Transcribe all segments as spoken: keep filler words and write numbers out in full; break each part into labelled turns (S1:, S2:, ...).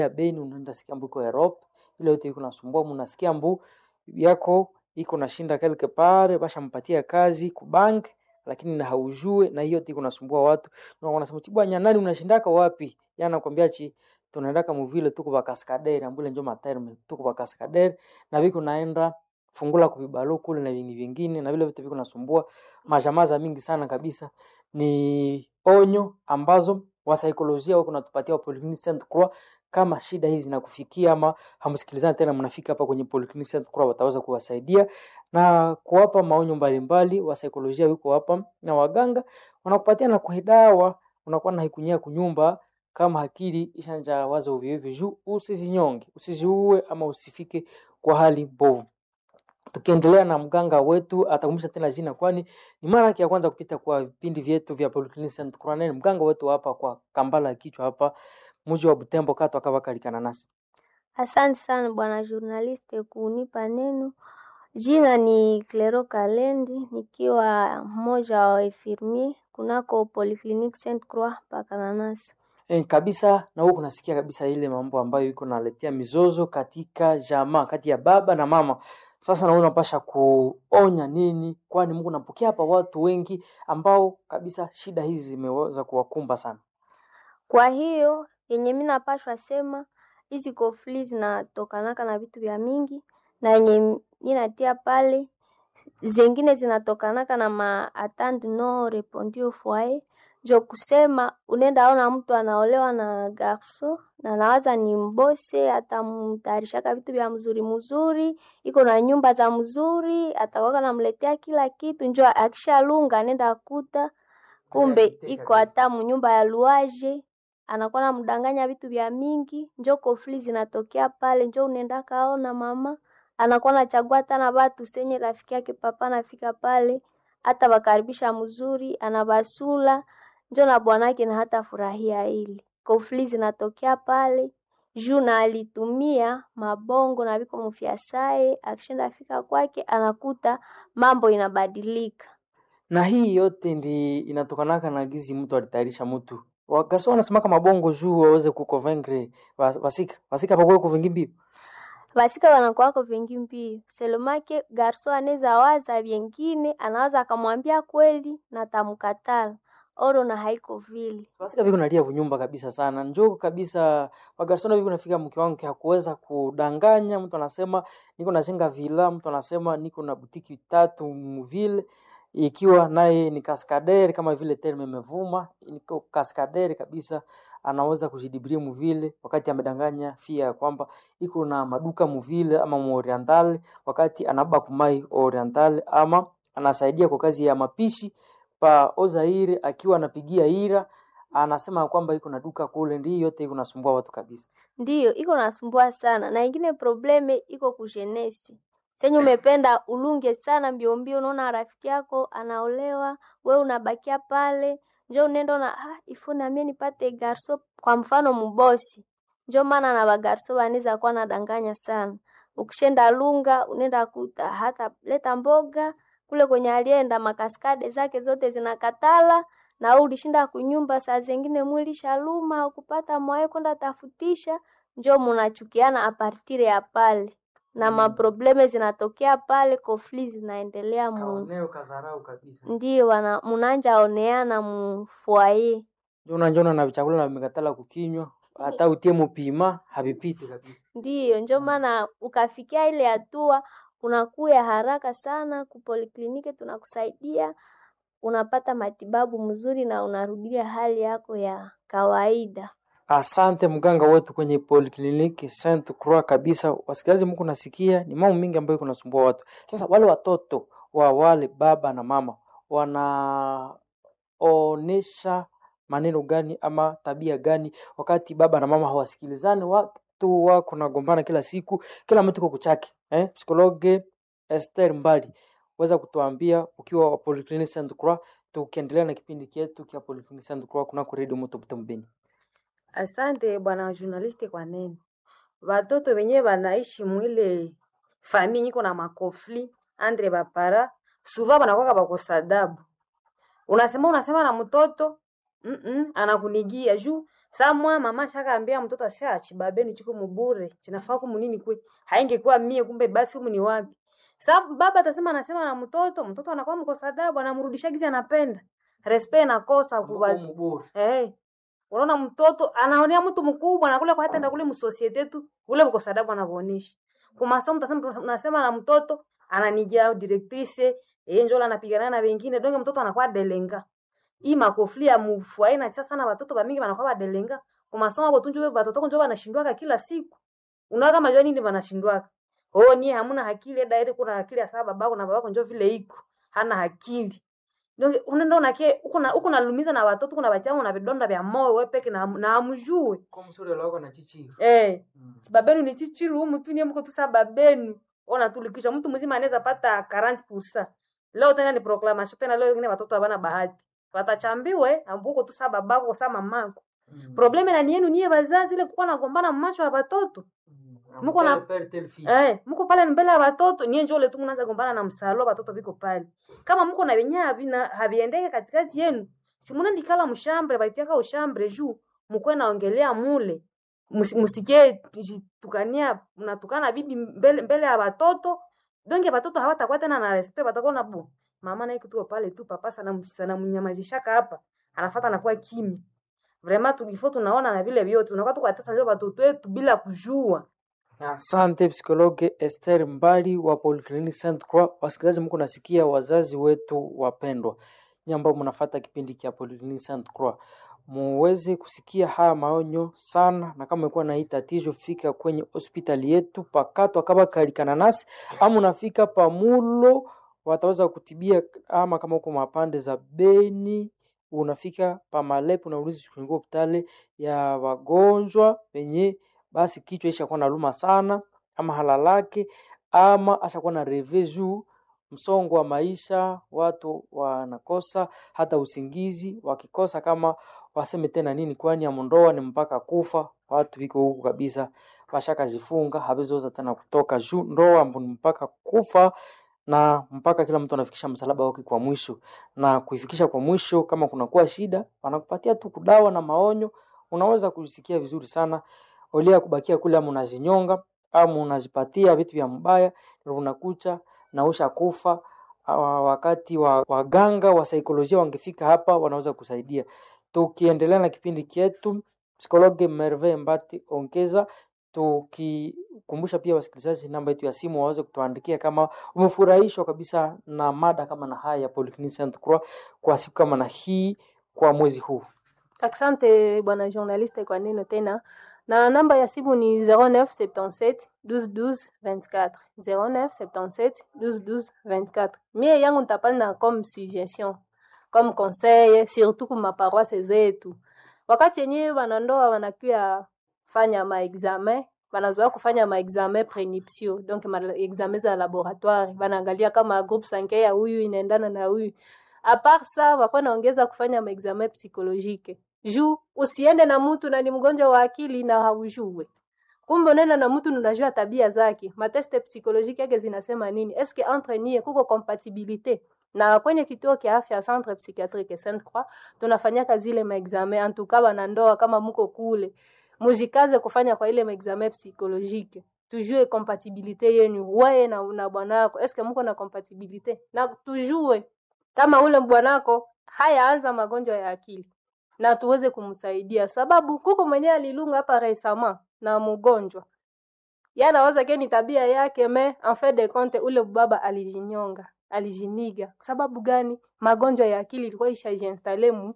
S1: ya Beni unaenda sikia mbu iko Europe, ile yote iko nasumbua, mnasikia mbu yako iko nashinda quelque part, basha mpatia kazi ku bank lakini na haujue, na hiyo yote iko nasumbua watu. Na wanasema Tibwanya nani unashindaka wapi? Yana nakwambia chi tunaendaka muvile tuko ba Cascadere, ambule njo materme tuko ba Cascadere na biko naenda fungula kubibalo kule na vingi vingine na vile vitu viko nasumbua majamaza mingi sana kabisa. Ni onyo ambazo wa saikolojia wako natupatia wa Polyclinic Saint Croix. Kama shida hizi zinakufikia ama hamsikilizani tena, mnafika hapa kwenye Polyclinic Saint Croix, wataweza kuwasaidia na kuwapa maonyo mbalimbali. Wa saikolojia wiko hapa na waganga wanakupatia na kuhidawa, unakuwa na hikunyia kunyumba kama akili ishanja wazo ovyo ovyo juu usizinyonge, usiziue ama usifike kwa hali mbovu. Tukiendelea na mganga wetu atakumbusha tena jina, kwani ni mara yake ya kwanza kupita kwa vipindi vyetu vya Polyclinic Saint Croix. Mganga wetu hapa kwa Kambala kichwa hapa mji wa Butembo kato akavakalikana nasi.
S2: Asante sana bwana journaliste kunipa neno. Jina ni Clero Kalendi, nikiwa mmoja wa infirmier kunako Polyclinic Saint Croix pakananasi.
S1: Eh, kabisa na huko kunasikia kabisa ile mambo ambayo iko naletea mizozo katika jamaa kati ya baba na mama. Sasa naona unapasha kuonya nini, kwani Mungu anapokea hapa watu wengi ambao kabisa shida hizi zimeweza kuwakumba sana.
S2: Kwa hiyo yenye mimi napashwa sema hizi conflicts zinatokanaka na vitu vya mingi, na yenye ninatia pale zingine zinatokanaka na ma attente non répondue au foyer. Jo kusema unaenda ona mtu anaolewa na garso na nawaza ni mbose, atamtarishaka vitu vya mzuri mzuri, iko na nyumba za mzuri, atawaka namletea kila kitu, njoo akishalunga nenda kuta kumbe iko hata nyumba ya luaje, anakuwa namdanganya vitu vya mingi. Njoo conflict zinatokea pale, njoo unaenda kaona mama anakuwa anachagua tena watu senye rafiki yake papa anafika pale hata wakaribisha mzuri, anabasula njoo na bwanake na hata furahia ile. Conflict zinatokea pale juu na alitumia mabongo na viko mfiasae, akishinda afika kwake anakuta mambo inabadilika.
S1: Na hii yote ndi inatokanaka na gizi mtu alitayarisha mtu. Wagarso wanasema kama bongo juu waweze kuconvaincre wasika. Wasika pa kwa kuvingi
S2: Basika wanakuwa kwa vingi mbio. Selomake garso anaweza waza vingine, anawaza akamwambia kweli na tamkatala. Oro na haiko vile.
S1: Basika biko nalia kunyumba kabisa sana. Njoo kabisa wagarso na biko nafika mke wangu hakuweza kudanganya. Mtu anasema niko najenga villa, mtu anasema niko na butiki tatu mvile, ikiwa naye ni Cascadere kama vile terme imevuma, niko Cascadere kabisa, anaweza kujidibria mvile wakati amedanganya fia kwamba iko na maduka mvile ama Oriental, wakati anaba kumai Oriental, ama anasaidia kwa kazi ya mapishi pa Ozaire, akiwa anapigia ira anasema kwamba iko na duka kule. Ndio yote iko nasumbua watu kabisa.
S2: Ndio iko nasumbua sana, na ingine probleme iko kujenesi. Senye umependa ulunge sana mbio mbio, unaona rafiki yako anaolewa, wewe unabakia pale, njoo unaenda na ah ifo na mimi nipate garso kwa mfano mbosi. Njoo maana na bagarso wanaweza kuwa nadanganya sana. Ukishenda lunga unaenda kuta hata leta mboga kule kwenye alienda, makaskade zake zote zinakatala, na ulishinda kunyumba saa zingine mwili shaluma ukupata mwae kwenda tafutisha. Njoo mnachukiana a partir ya pale na mm. maprobleme zinatokea pale, conflict zinaendelea mu
S1: Kaoneo kazarau kabisa.
S2: Ndio wana mnanja oneana mu foyer.
S1: Ndio unanjona na chakula na mikatala kukinywa, hata utie mpima habipiti kabisa.
S2: Ndio njoo maana ukafikia ile hatua unakuya haraka sana ku polikliniki, tunakusaidia unapata matibabu mzuri na unarudia hali yako ya kawaida.
S1: Asante mganga wetu kwenye Polyclinic Saint Croix kabisa. Wasikilizaji, mko nasikia ni mambo mingi ambayo kunasumbua watu. Sasa wale watoto wa wale baba na mama wanaonesha maneno gani ama tabia gani wakati baba na mama hawasikilizani? Watu wako nagombana kila siku, kila mtu kwa chake. Eh, psikologe Esther Mbali waweza kutuambia ukiwa wa Polyclinic Saint Croix, tukiendelea na kipindi chetu kia Polyclinic Saint Croix kuna Radio Moto Butembo.
S3: Asante bwana journaliste kwa neno. Watoto wenyewe wanaishi mwile famille niko na makofli andre bapara suva banakuwa bako sadabu. Unasema unasema na mtoto mm -mm, anakunigia juu Samwa mama shaka ambia mtoto asia achibabeni chuko mubure. Chinafaa kumunini kwe. Haingekuwa mie kumbe basi humu ni wapi. Sababu baba atasema anasema na mtoto, mtoto anakuwa mkosa adabu, anamrudisha gizi anapenda. Respect nakosa kuba. Eh. Unaona mtoto anaonea mtu mkubwa na kule kwa hata nda kule msosiete tu, ule mkosa adabu anakuonesha. Kwa masomo utasema tunasema na mtoto ananijia directrice, yeye ndio anapigana na wengine, donge mtoto anakuwa delenga. Hii makofli ya mfuai na cha sana watoto ba mingi wanakuwa badelenga. Kwa masomo hapo tunjwe watoto njoo wanashindwaka kila siku. Unaona kama jua nini wanashindwaka. Oh ni hamuna akili daire kuna akili ya sababu babako na babako njoo vile iko. Hana akili. Ndio unaenda unake uko na uko nalumiza na watoto kuna bachamu na vidonda vya moyo wewe peke na na amjue.
S1: Kwa msuri lako na chichiru.
S3: Eh. Mm. Babenu ni chichiru mtu ni mko tu sababenu. Ona tulikisha mtu mzima anaweza pata arobaini percent. Leo tena ni proclamation tena leo wengine watoto habana bahati. Watachambiwe ambuko tu sababu babako sama mamako. Mm. Probleme na nienu niye wazazi ile kuwa nagombana macho ya watoto. Mm. Mko na eh mko pale mbele ya watoto niye njoo letu mnaanza gombana na msalo watoto biko pale. Kama mko na wenyewe bina habiendeke katikati yenu. Si mnandikala mshambre baitiaka ushambre juu mko naongelea mule. Musike tukania mnatukana bibi mbele mbele ya watoto. Donge watoto hawatakuwa tena na respect watakuwa na bu. Mama naye kutoka pale tu papa sana sana mnyamazishaka hapa. Anafuata anakuwa kimya. Vraiment tulifo tunaona na vile vyote tunakuwa tukatesa leo watoto wetu bila kujua.
S1: Asante psikologe Esther Mbali wa Polyclinic Sainte Croix. Wasikilizaji mko nasikia wazazi wetu wapendwa. Nyamba mnafuata kipindi cha Polyclinic Sainte Croix. Muweze kusikia haya maonyo sana na kama umekuwa na hii tatizo fika kwenye hospitali yetu pakato akaba kalikana nasi ama unafika pamulo wataweza kutibia ama kama uko mapande za Beni unafika pa Malepo na ulizi kuingia hospitali ya wagonjwa wenye basi kichwa ishakuwa na luma sana ama halalake ama ashakuwa na reveju msongo wa maisha watu wanakosa hata usingizi wakikosa kama waseme tena nini kwani ya mondoa ni mpaka kufa watu biko huku kabisa washaka jifunga habezoza tena kutoka juu ndoa mpaka kufa na mpaka kila mtu anafikisha msalaba wake kwa mwisho na kuifikisha kwa mwisho kama kuna kuwa shida wanakupatia tu kudawa na maonyo unaweza kusikia vizuri sana olia kubakia kule ama unazinyonga ama unazipatia vitu vya mbaya unakucha na usha kufa wakati wa waganga wa saikolojia wangefika hapa wanaweza kusaidia. Tukiendelea na kipindi chetu psikologe Merve Mbati ongeza tukikumbusha pia wasikilizaji namba yetu ya simu waweze kutuandikia kama umefurahishwa kabisa na mada kama na haya ya Polyclinic Sainte Croix kwa siku kama na hii kwa mwezi huu.
S2: Asante bwana journaliste kwa neno tena. Na namba ya simu ni zero neuf sept sept douze douze vingt-quatre zero neuf sept sept douze douze vingt-quatre. Mie yangu nitapana na comme suggestion, comme conseil surtout kwa maparoisse zetu. Wakati yenyewe wanandoa wanakuwa fanya ma examen, wanazoea kufanya ma examen prénuptiaux, donc ma examen za laboratoire, wanaangalia kama groupe sanguin ya huyu inaendana na huyu. A part ça, wako naongeza kufanya ma examen psychologique. Juu usiende na mtu na ni mgonjwa wa akili na haujue. Kumbe nena na mtu unajua tabia zake. Mateste psychologique yake zinasema nini? Est-ce que entre nie kuko compatibilité? Na kwenye kituo kia afya Centre Psychiatrique Sainte Croix tunafanya zile ma examen en tout cas wanandoa kama mko kule. Mujikaze kufanya kwa ile ma examen psychologique. Tujue compatibilité yenu wewe na na bwanako. Est-ce que mko na compatibilité? Na tujue kama ule bwanako haya anza magonjwa ya akili. Na tuweze kumsaidia sababu kuko mwenye alilunga hapa récemment na mgonjwa. Yana waza keni tabia yake me en fait de compte ule baba alijinyonga, alijiniga. Sababu gani? Magonjwa ya akili ilikuwa ishajiinstalle mu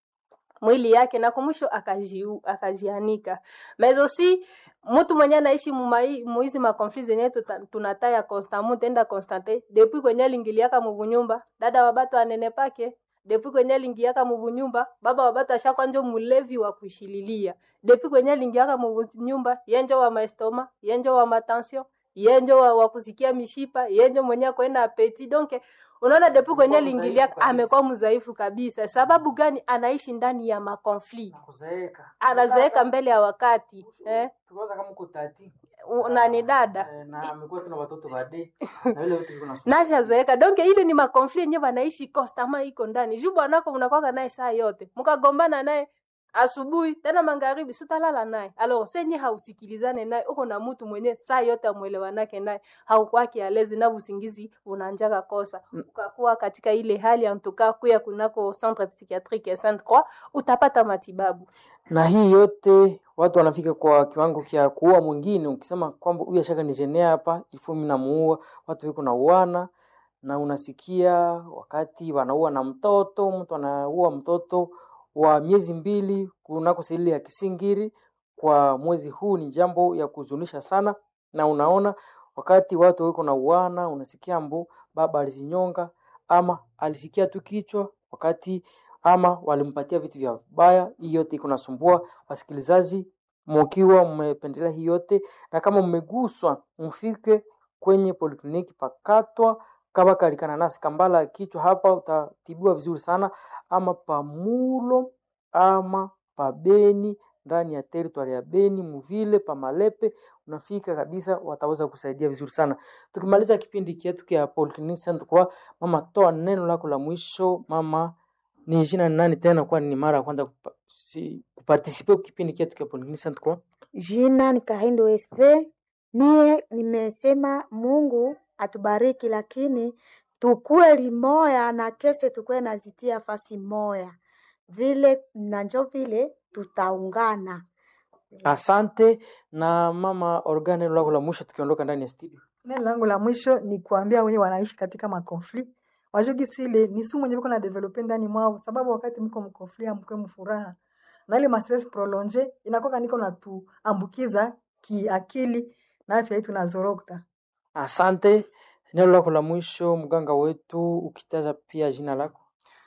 S2: mwili yake na kumwisho akajiu akajianika. Mais aussi mtu mwenye anaishi muizi ma conflits zenye tunataya constamment tenda constater depuis kwenye alingiliaka mu nyumba dada wa bato anene pake. Depuis kwenye lingiaka mu nyumba baba wa bata shakwa njo mulevi wa kushililia. Depuis kwenye lingiaka mu nyumba yenjo wa maestoma, yenjo wa matension, yenjo wa, wa kusikia mishipa, yenjo mwenye kwenda appétit. Donc unaona depuis kwenye lingiliaka amekuwa mzaifu kabisa. Sababu gani? Anaishi ndani ya makonfli.
S1: Kuzeeka.
S2: Anazeeka mbele ya wakati.
S1: Eh? Tuwaza kama uko tati.
S2: Na ni dada.
S1: Eh, na amekuwa tuna watoto bade. Na wale wote kuna
S2: sura. Nasha zeeka. Donc ile ni makonfli yenyewe wanaishi constamment iko ndani. Juu bwanako mnakuwa naye saa yote. Mkagombana naye
S4: asubuhi tena magharibi sutalala naye. Alors senye hausikilizane naye, uko na mtu mwenye saa yote amuelewanake naye, haukwaki alezi na usingizi unanjaka kosa. Ukakuwa katika ile hali antuka kuya kunako centre psychiatrique ya Sainte Croix, utapata matibabu.
S1: Na hii yote watu wanafika kwa kiwango kia kuua mwingine. Ukisema kwamba huyu ashaka nijenea hapa ifu mimi namuua, watu wiko na uana. Na unasikia wakati wanaua na mtoto, mtu anaua mtoto wa miezi mbili kunako seli ya Kisingiri kwa mwezi huu. Ni jambo ya kuzunisha sana. Na unaona wakati watu wiko na uana, unasikia mbu baba alizinyonga ama alisikia tu kichwa wakati ama walimpatia vitu vya baya. Hii yote iko nasumbua wasikilizaji, mkiwa mmependelea hii yote na kama mmeguswa mfike kwenye polikliniki pakatwa kama kalikana nasi Kambala kichwa hapa utatibiwa vizuri sana, ama pamulo ama pabeni ndani ya territory ya Beni Muvile pa Malepe unafika kabisa, wataweza kusaidia vizuri sana. Tukimaliza kipindi chetu kia Polyclinic Sainte Croix, mama toa neno lako la mwisho. Mama ni jina nani tena, kwa ni mara ya kwanza kupa, si, kuparticipe kwa kipindi chetu kia Polyclinic Sainte Croix?
S5: Jina ni Kahindo S P. Mie nimesema Mungu atubariki, lakini tukue limoya na kese tukue nazitia fasi moya vile na njo vile tutaungana.
S1: Asante. Na mama Organe lako la mwisho tukiondoka ndani ya studio.
S6: Neno langu la mwisho ni kuambia wenye wanaishi katika makonflikt wajogi sile ni sumu mwenye mko na develop ndani mwao, sababu wakati mko mkonflikt mko mfuraha na ile ma stress prolonge inakoka niko na tuambukiza kiakili na afya yetu nazorota.
S1: Asante. Neno lako la mwisho mganga wetu, ukitaja pia jina lako.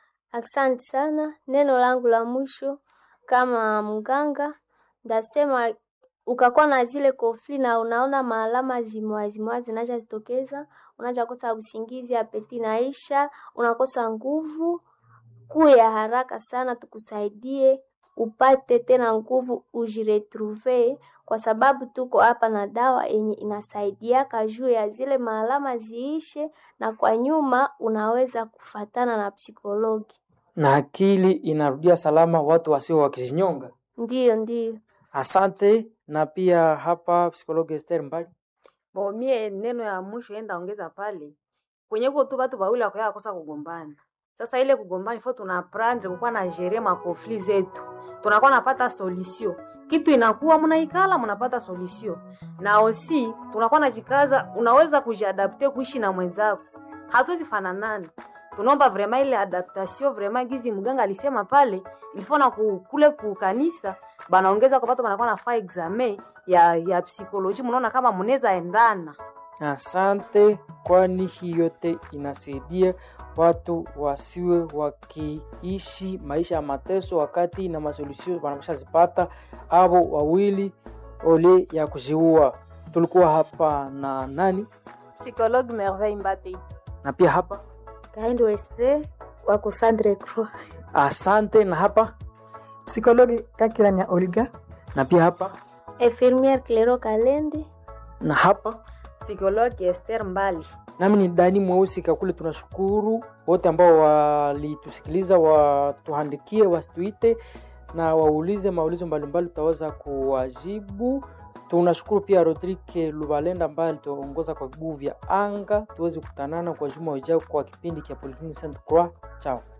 S2: Asante sana. Neno langu la mwisho kama mganga ndasema, ukakuwa na zile kofli na unaona maalama zimwa zimwa zinaja zitokeza, unaja kosa usingizi, apeti naisha, unakosa nguvu, kuya haraka sana tukusaidie upate tena nguvu, ujiretrouver, kwa sababu tuko hapa na dawa yenye inasaidia kajuu ya zile maalama ziishe, na kwa nyuma unaweza kufatana na psikologi
S1: na akili inarudia salama, watu wasio wakizinyonga.
S2: Ndiyo, ndiyo.
S1: Asante. Na pia hapa psikologi Esther Mbali.
S3: Bo mie neno ya mwisho enda ongeza pale kwenye kwa tu watu wawili wako kosa kugombana. Sasa ile kugombana ifo tunaprendre kukuwa na gérer ma conflit zetu, tunakuwa napata solution, kitu inakuwa mnaikala mnapata solution, na aussi tunakuwa najikaza, unaweza kujiadapte kuishi na mwenzako, hatuwezi fananana. Tunaomba vraiment ile adaptation, vraiment gizi mganga alisema pale ilifona kule ku kanisa banaongeza kwa watu wanakuwa nafanya examen ya ya psikoloji, mnaona kama mnaweza endana.
S1: Asante, kwani hii yote inasaidia watu wasiwe wakiishi maisha ya mateso wakati na masolution wanamshazipata abo wawili ole ya kujiua. Tulikuwa hapa na nani?
S4: Psychologue Merveille Mbate.
S1: Na pia hapa
S5: Kahindo S P wako Sainte Croix.
S1: Asante. Na hapa
S6: Psikologi Kakirania Olga.
S1: Na pia hapa
S2: Infirmière Clero Kalende.
S1: Na hapa
S3: Psikologi Esther Mbali.
S1: Nami ni Dani Mweusi Kakule. Tunashukuru wote ambao walitusikiliza, watuhandikie, wasituite na waulize maulizo mbalimbali, tutaweza kuwajibu. Tunashukuru pia Rodrigue Lubalenda ambaye alituongoza kwa vibuyu vya anga. Tuweze kukutanana kwa juma ujao kwa kipindi cha Polyclinic Sainte Croix. Ciao.